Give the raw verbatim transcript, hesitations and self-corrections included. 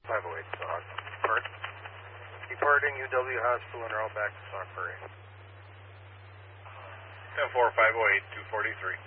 five oh eight, Sauk. Depart. Departing U W Hospital and route back to Sauk Prairie. ten four, five oh eight, two forty-three.